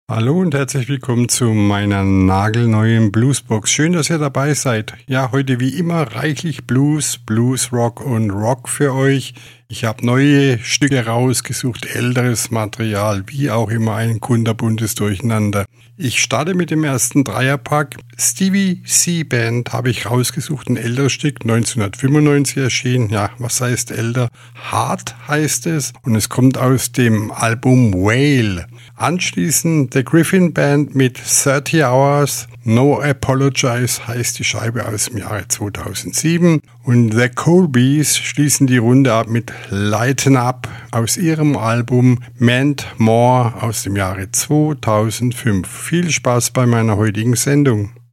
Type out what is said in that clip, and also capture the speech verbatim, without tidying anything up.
Hallo und herzlich willkommen zu meiner nagelneuen Bluesbox. Schön, dass ihr dabei seid. Ja, heute wie immer reichlich Blues, Bluesrock und Rock für euch. Ich habe neue Stücke rausgesucht, älteres Material, wie auch immer ein kunterbuntes Durcheinander. Ich starte mit dem ersten Dreierpack. Stevie C Band habe ich rausgesucht, ein älteres Stück, neunzehnhundertfünfundneunzig erschienen. Ja, was heißt älter? Hard heißt es und es kommt aus dem Album Whale. Anschließend The Griffin Band mit thirty Hours. No Apologize heißt die Scheibe aus dem Jahre zweitausendsieben. Und The Colbys schließen die Runde ab mit Lighten Up aus ihrem Album Meant More aus dem Jahre zweitausendfünf. Viel Spaß bei meiner heutigen Sendung.